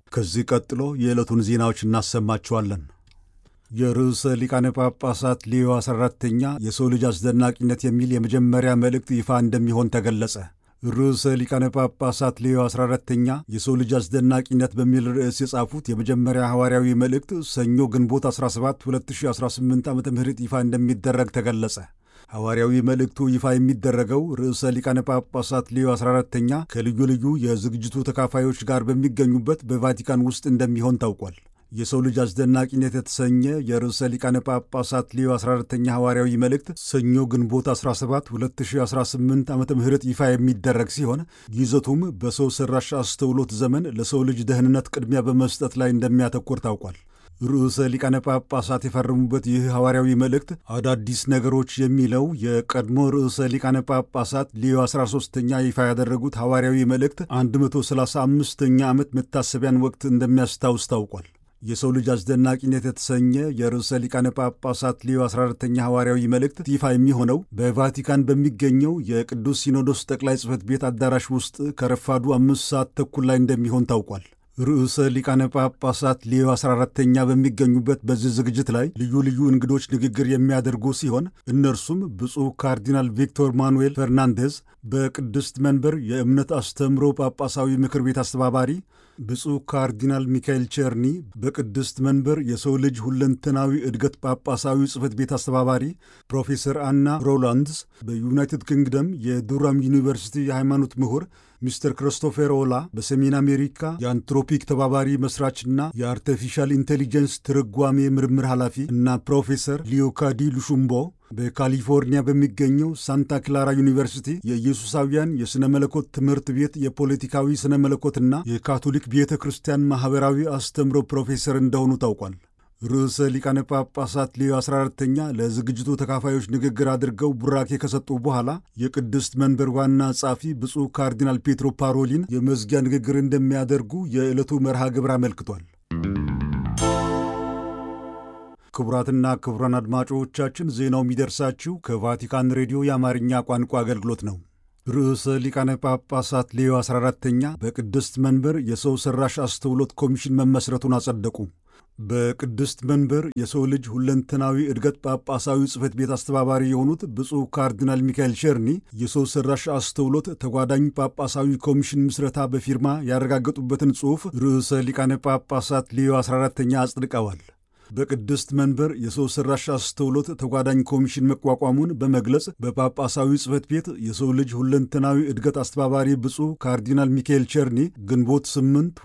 ከዚህ ቀጥሎ የዕለቱን ዜናዎች እናሰማችኋለን። የርዕሰ ሊቃነ ጳጳሳት ሌዮ 14ኛ የሰው ልጅ አስደናቂነት የሚል የመጀመሪያ መልእክት ይፋ እንደሚሆን ተገለጸ። ርዕሰ ሊቃነ ጳጳሳት ሌዮ 14ኛ የሰው ልጅ አስደናቂነት በሚል ርዕስ የጻፉት የመጀመሪያ ሐዋርያዊ መልእክት ሰኞ ግንቦት 17 2018 ዓ.ም ይፋ እንደሚደረግ ተገለጸ። ሐዋርያዊ መልእክቱ ይፋ የሚደረገው ርዕሰ ሊቃነ ጳጳሳት ሌዮ 14ኛ ከልዩ ልዩ የዝግጅቱ ተካፋዮች ጋር በሚገኙበት በቫቲካን ውስጥ እንደሚሆን ታውቋል። የሰው ልጅ አስደናቂነት የተሰኘ የርዕሰ ሊቃነ ጳጳሳት ሌዮ 14ኛ ሐዋርያዊ መልእክት ሰኞ ግንቦት 17 2018 ዓ.ም ይፋ የሚደረግ ሲሆን ይዘቱም በሰው ሠራሽ አስተውሎት ዘመን ለሰው ልጅ ደህንነት ቅድሚያ በመስጠት ላይ እንደሚያተኩር ታውቋል። ርዕሰ ሊቃነ ጳጳሳት የፈረሙበት ይህ ሐዋርያዊ መልእክት አዳዲስ ነገሮች የሚለው የቀድሞ ርዕሰ ሊቃነ ጳጳሳት ሌዮ 13ኛ ይፋ ያደረጉት ሐዋርያዊ መልእክት 135ኛ ዓመት መታሰቢያን ወቅት እንደሚያስታውስ ታውቋል። የሰው ልጅ አስደናቂነት የተሰኘ የርዕሰ ሊቃነ ጳጳሳት ሌዮ 14ኛ ሐዋርያዊ መልእክት ይፋ የሚሆነው በቫቲካን በሚገኘው የቅዱስ ሲኖዶስ ጠቅላይ ጽሕፈት ቤት አዳራሽ ውስጥ ከረፋዱ 5 ሰዓት ተኩል ላይ እንደሚሆን ታውቋል። ርዕሰ ሊቃነ ጳጳሳት ሌዮ 14ኛ በሚገኙበት በዚህ ዝግጅት ላይ ልዩ ልዩ እንግዶች ንግግር የሚያደርጉ ሲሆን እነርሱም ብፁዕ ካርዲናል ቪክቶር ማኑኤል ፈርናንዴዝ በቅድስት መንበር የእምነት አስተምሮ ጳጳሳዊ ምክር ቤት አስተባባሪ፣ ብፁዕ ካርዲናል ሚካኤል ቸርኒ በቅድስት መንበር የሰው ልጅ ሁለንተናዊ እድገት ጳጳሳዊ ጽሕፈት ቤት አስተባባሪ፣ ፕሮፌሰር አና ሮላንድስ በዩናይትድ ኪንግደም የዱራም ዩኒቨርሲቲ የሃይማኖት ምሁር፣ ሚስተር ክሪስቶፌር ኦላ በሰሜን አሜሪካ የአንትሮፒክ ተባባሪ መስራችና የአርቲፊሻል ኢንቴሊጀንስ ትርጓሜ ምርምር ኃላፊ እና ፕሮፌሰር ሊዮካዲ ሉሹምቦ በካሊፎርኒያ በሚገኘው ሳንታ ክላራ ዩኒቨርሲቲ የኢየሱሳውያን የሥነ መለኮት ትምህርት ቤት የፖለቲካዊ ሥነ መለኮትና የካቶሊክ ቤተ ክርስቲያን ማኅበራዊ አስተምሮ ፕሮፌሰር እንደሆኑ ታውቋል። ርዕሰ ሊቃነ ጳጳሳት ሌዮ 14ኛ ለዝግጅቱ ተካፋዮች ንግግር አድርገው ቡራኬ ከሰጡ በኋላ የቅድስት መንበር ዋና ጸሐፊ ብፁዕ ካርዲናል ፔትሮ ፓሮሊን የመዝጊያ ንግግር እንደሚያደርጉ የዕለቱ መርሃ ግብር አመልክቷል። ክቡራትና ክቡራን አድማጮቻችን ዜናው የሚደርሳችሁ ከቫቲካን ሬዲዮ የአማርኛ ቋንቋ አገልግሎት ነው። ርዕሰ ሊቃነ ጳጳሳት ሌዮ 14ኛ በቅድስት መንበር የሰው ሠራሽ አስተውሎት ኮሚሽን መመስረቱን አጸደቁ። በቅድስት መንበር የሰው ልጅ ሁለንተናዊ እድገት ጳጳሳዊ ጽሕፈት ቤት አስተባባሪ የሆኑት ብፁዕ ካርዲናል ሚካኤል ቸርኒ የሰው ሠራሽ አስተውሎት ተጓዳኝ ጳጳሳዊ ኮሚሽን ምስረታ በፊርማ ያረጋገጡበትን ጽሑፍ ርዕሰ ሊቃነ ጳጳሳት ሌዮ 14ኛ አጽድቀዋል። በቅድስት መንበር የሰው ሠራሽ አስተውሎት ተጓዳኝ ኮሚሽን መቋቋሙን በመግለጽ በጳጳሳዊ ጽሕፈት ቤት የሰው ልጅ ሁለንተናዊ እድገት አስተባባሪ ብፁዕ ካርዲናል ሚካኤል ቸርኒ ግንቦት 8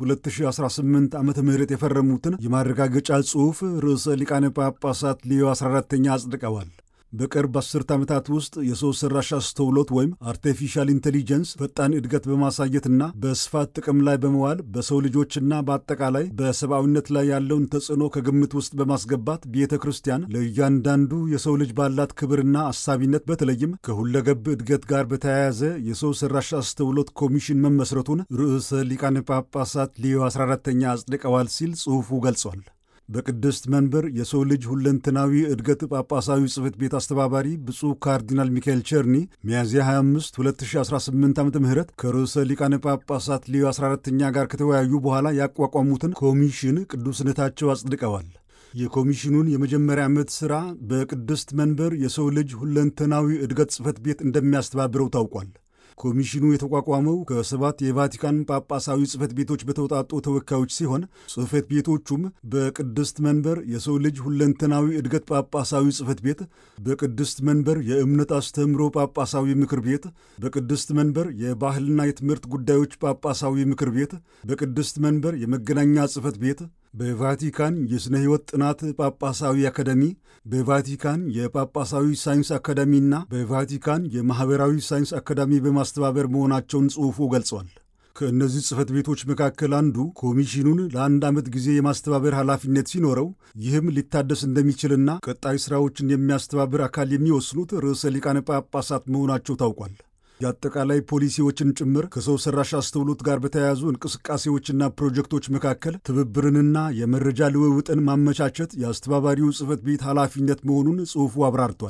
2018 ዓ.ም የፈረሙትን የማረጋገጫ ጽሑፍ ርዕሰ ሊቃነ ጳጳሳት ሌዮ 14ኛ አጽድቀዋል። በቅርብ 10 ዓመታት ውስጥ የሰው ሠራሽ አስተውሎት ወይም አርቲፊሻል ኢንቴሊጀንስ ፈጣን እድገት በማሳየትና በስፋት ጥቅም ላይ በመዋል በሰው ልጆችና በአጠቃላይ በሰብአዊነት ላይ ያለውን ተጽዕኖ ከግምት ውስጥ በማስገባት ቤተ ክርስቲያን ለእያንዳንዱ የሰው ልጅ ባላት ክብርና አሳቢነት በተለይም ከሁለገብ እድገት ጋር በተያያዘ የሰው ሠራሽ አስተውሎት ኮሚሽን መመስረቱን ርዕሰ ሊቃነ ጳጳሳት ሌዮ 14ኛ አጽድቀዋል ሲል ጽሑፉ ገልጿል። በቅድስት መንበር የሰው ልጅ ሁለንተናዊ እድገት ጳጳሳዊ ጽሕፈት ቤት አስተባባሪ ብፁዕ ካርዲናል ሚካኤል ቸርኒ ሚያዝያ 25 2018 ዓ.ም ከርዕሰ ሊቃነ ጳጳሳት ሌዮ 14ኛ ጋር ከተወያዩ በኋላ ያቋቋሙትን ኮሚሽን ቅዱስነታቸው አጽድቀዋል። የኮሚሽኑን የመጀመሪያ ዓመት ሥራ በቅድስት መንበር የሰው ልጅ ሁለንተናዊ እድገት ጽሕፈት ቤት እንደሚያስተባብረው ታውቋል። ኮሚሽኑ የተቋቋመው ከ7 የቫቲካን ጳጳሳዊ ጽሕፈት ቤቶች በተውጣጡ ተወካዮች ሲሆን ጽሕፈት ቤቶቹም በቅድስት መንበር የሰው ልጅ ሁለንተናዊ እድገት ጳጳሳዊ ጽሕፈት ቤት፣ በቅድስት መንበር የእምነት አስተምሮ ጳጳሳዊ ምክር ቤት፣ በቅድስት መንበር የባህልና የትምህርት ጉዳዮች ጳጳሳዊ ምክር ቤት፣ በቅድስት መንበር የመገናኛ ጽሕፈት ቤት፣ በቫቲካን የሥነ ሕይወት ጥናት ጳጳሳዊ አካዳሚ፣ በቫቲካን የጳጳሳዊ ሳይንስ አካዳሚና በቫቲካን የማኅበራዊ ሳይንስ አካዳሚ በማስተባበር መሆናቸውን ጽሑፉ ገልጿል። ከእነዚህ ጽሕፈት ቤቶች መካከል አንዱ ኮሚሽኑን ለ1 ዓመት ጊዜ የማስተባበር ኃላፊነት ሲኖረው ይህም ሊታደስ እንደሚችልና ቀጣይ ሥራዎችን የሚያስተባብር አካል የሚወስኑት ርዕሰ ሊቃነ ጳጳሳት መሆናቸው ታውቋል። የአጠቃላይ ፖሊሲዎችን ጭምር ከሰው ሠራሽ አስተውሎት ጋር በተያያዙ እንቅስቃሴዎችና ፕሮጀክቶች መካከል ትብብርንና የመረጃ ልውውጥን ማመቻቸት የአስተባባሪው ጽሕፈት ቤት ኃላፊነት መሆኑን ጽሑፉ አብራርቷል።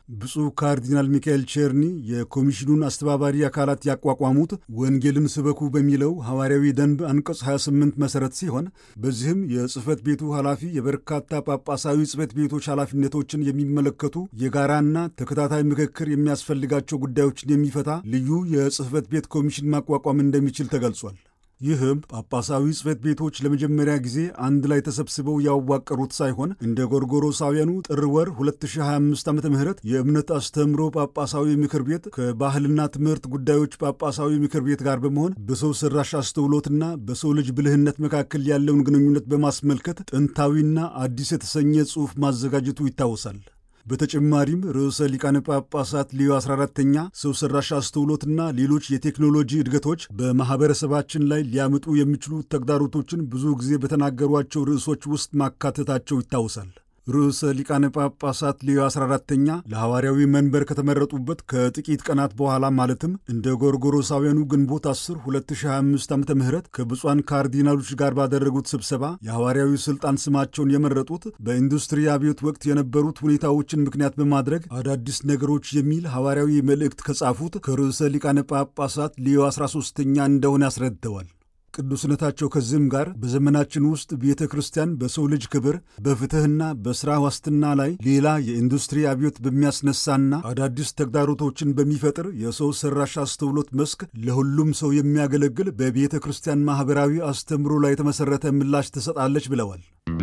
ብፁዕ ካርዲናል ሚካኤል ቼርኒ የኮሚሽኑን አስተባባሪ አካላት ያቋቋሙት ወንጌልን ስበኩ በሚለው ሐዋርያዊ ደንብ አንቀጽ 28 መሠረት ሲሆን በዚህም የጽሕፈት ቤቱ ኃላፊ የበርካታ ጳጳሳዊ ጽሕፈት ቤቶች ኃላፊነቶችን የሚመለከቱ የጋራና ተከታታይ ምክክር የሚያስፈልጋቸው ጉዳዮችን የሚፈታ ልዩ የጽሕፈት ቤት ኮሚሽን ማቋቋም እንደሚችል ተገልጿል። ይህም ጳጳሳዊ ጽሕፈት ቤቶች ለመጀመሪያ ጊዜ አንድ ላይ ተሰብስበው ያዋቀሩት ሳይሆን እንደ ጎርጎሮሳውያኑ ጥር ወር 2025 ዓ.ም የእምነት አስተምሮ ጳጳሳዊ ምክር ቤት ከባህልና ትምህርት ጉዳዮች ጳጳሳዊ ምክር ቤት ጋር በመሆን በሰው ሰራሽ አስተውሎትና በሰው ልጅ ብልህነት መካከል ያለውን ግንኙነት በማስመልከት ጥንታዊና አዲስ የተሰኘ ጽሑፍ ማዘጋጀቱ ይታወሳል። በተጨማሪም ርዕሰ ሊቃነ ጳጳሳት ሌዮ 14ኛ ሰው ሰራሽ አስተውሎትና ሌሎች የቴክኖሎጂ እድገቶች በማኅበረሰባችን ላይ ሊያመጡ የሚችሉ ተግዳሮቶችን ብዙ ጊዜ በተናገሯቸው ርዕሶች ውስጥ ማካተታቸው ይታወሳል። ርዕሰ ሊቃነ ጳጳሳት ሌዮ 14ኛ ለሐዋርያዊ መንበር ከተመረጡበት ከጥቂት ቀናት በኋላ ማለትም እንደ ጎርጎሮሳውያኑ ግንቦት 10 2025 ዓ.ም ከብፁዓን ካርዲናሎች ጋር ባደረጉት ስብሰባ የሐዋርያዊ ሥልጣን ስማቸውን የመረጡት በኢንዱስትሪ አብዮት ወቅት የነበሩት ሁኔታዎችን ምክንያት በማድረግ አዳዲስ ነገሮች የሚል ሐዋርያዊ መልእክት ከጻፉት ከርዕሰ ሊቃነ ጳጳሳት ሌዮ 13ኛ እንደሆነ አስረድተዋል። ቅዱስነታቸው ከዚህም ጋር በዘመናችን ውስጥ ቤተ ክርስቲያን በሰው ልጅ ክብር፣ በፍትሕና በሥራ ዋስትና ላይ ሌላ የኢንዱስትሪ አብዮት በሚያስነሳና አዳዲስ ተግዳሮቶችን በሚፈጥር የሰው ሠራሽ አስተውሎት መስክ ለሁሉም ሰው የሚያገለግል በቤተ ክርስቲያን ማኅበራዊ አስተምሮ ላይ የተመሠረተ ምላሽ ትሰጣለች ብለዋል።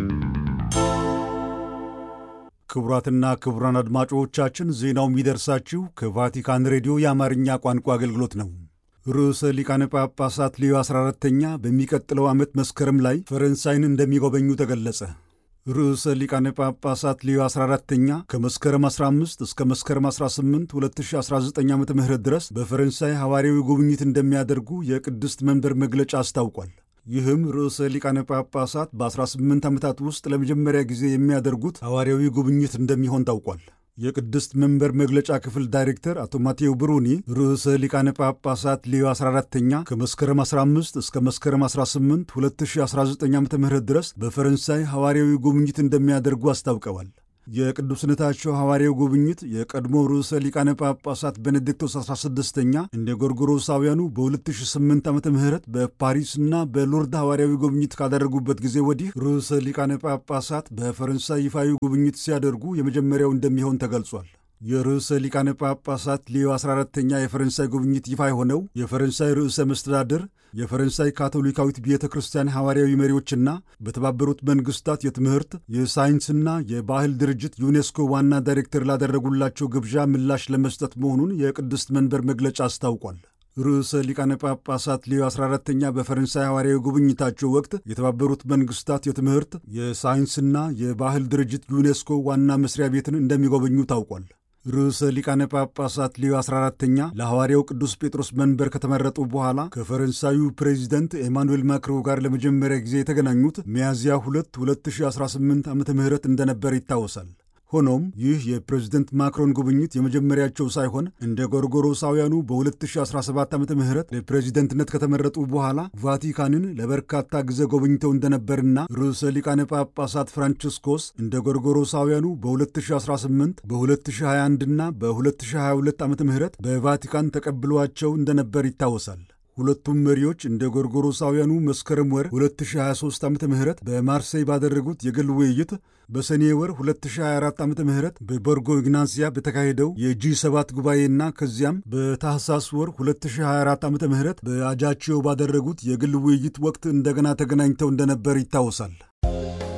ክቡራትና ክቡራን አድማጮቻችን ዜናው የሚደርሳችሁ ከቫቲካን ሬዲዮ የአማርኛ ቋንቋ አገልግሎት ነው። ርዕሰ ሊቃነ ጳጳሳት ሌዮ 14ኛ በሚቀጥለው ዓመት መስከረም ላይ ፈረንሳይን እንደሚጎበኙ ተገለጸ። ርዕሰ ሊቃነ ጳጳሳት ሌዮ 14ኛ ከመስከረም 15 እስከ መስከረም 18 2019 ዓ.ም ድረስ በፈረንሳይ ሐዋርያዊ ጉብኝት እንደሚያደርጉ የቅድስት መንበር መግለጫ አስታውቋል። ይህም ርዕሰ ሊቃነ ጳጳሳት በ18 ዓመታት ውስጥ ለመጀመሪያ ጊዜ የሚያደርጉት ሐዋርያዊ ጉብኝት እንደሚሆን ታውቋል። የቅድስት መንበር መግለጫ ክፍል ዳይሬክተር አቶ ማቴዎ ብሩኒ ርዕሰ ሊቃነ ጳጳሳት ሌዮ 14ኛ ከመስከረም 15 እስከ መስከረም 18 2019 ዓ.ም ድረስ በፈረንሳይ ሐዋርያዊ ጉብኝት እንደሚያደርጉ አስታውቀዋል። የቅዱስነታቸው ሐዋርያዊ ጉብኝት የቀድሞ ርዕሰ ሊቃነ ጳጳሳት ቤኔዲክቶስ 16ኛ እንደ ጎርጎሮሳውያኑ በ2008 ዓ.ም በፓሪስና በሎርድ ሐዋርያዊ ጉብኝት ካደረጉበት ጊዜ ወዲህ ርዕሰ ሊቃነ ጳጳሳት በፈረንሳይ ይፋዊ ጉብኝት ሲያደርጉ የመጀመሪያው እንደሚሆን ተገልጿል። የርዕሰ ሊቃነ ጳጳሳት ሌዮ 14ኛ የፈረንሳይ ጉብኝት ይፋ የሆነው የፈረንሳይ ርዕሰ መስተዳድር የፈረንሳይ ካቶሊካዊት ቤተ ክርስቲያን ሐዋርያዊ መሪዎችና በተባበሩት መንግሥታት የትምህርት የሳይንስና የባህል ድርጅት ዩኔስኮ ዋና ዳይሬክተር ላደረጉላቸው ግብዣ ምላሽ ለመስጠት መሆኑን የቅድስት መንበር መግለጫ አስታውቋል። ርዕሰ ሊቃነ ጳጳሳት ሌዮ 14ኛ በፈረንሳይ ሐዋርያዊ ጉብኝታቸው ወቅት የተባበሩት መንግሥታት የትምህርት የሳይንስና የባህል ድርጅት ዩኔስኮ ዋና መስሪያ ቤትን እንደሚጎበኙ ታውቋል። ርዕሰ ሊቃነ ጳጳሳት ሌዮ 14ኛ ለሐዋርያው ቅዱስ ጴጥሮስ መንበር ከተመረጡ በኋላ ከፈረንሳዩ ፕሬዚደንት ኤማኑኤል ማክሮን ጋር ለመጀመሪያ ጊዜ የተገናኙት ሚያዝያ 2 2018 ዓ.ም እንደነበር ይታወሳል። ሆኖም ይህ የፕሬዝደንት ማክሮን ጉብኝት የመጀመሪያቸው ሳይሆን እንደ ጎርጎሮሳውያኑ በ2017 ዓ.ም ለፕሬዚደንትነት ከተመረጡ በኋላ ቫቲካንን ለበርካታ ጊዜ ጎብኝተው እንደነበርና ርዕሰ ሊቃነ ጳጳሳት ፍራንቺስኮስ እንደ ጎርጎሮሳውያኑ በ2018 በ2021 እና በ2022 ዓ.ም በቫቲካን ተቀብሏቸው እንደነበር ይታወሳል። ሁለቱም መሪዎች እንደ ጎርጎሮሳውያኑ መስከረም ወር 2023 ዓ.ም በማርሴይ ባደረጉት የግል ውይይት በሰኔ ወር 2024 ዓ.ም በቦርጎ ኢግናሲያ በተካሄደው የጂ7 ጉባኤና ከዚያም በታህሳስ ወር 2024 ዓ.ም በአጃቺዮ ባደረጉት የግል ውይይት ወቅት እንደገና ተገናኝተው እንደነበር ይታወሳል።